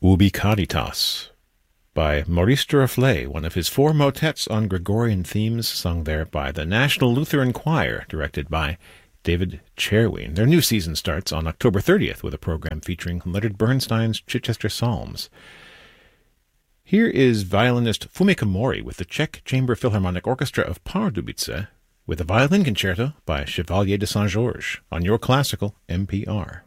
Ubi Caritas by Maurice Duruflé, one of his 4 motets on Gregorian themes, sung there by the National Lutheran Choir, directed by David Cherwin. Their new season starts on October 30th with a program featuring Leonard Bernstein's Chichester Psalms. Here is violinist Fumika Mori with the Czech Chamber Philharmonic Orchestra of Pardubice with a violin concerto by Chevalier de Saint-Georges on Your Classical NPR.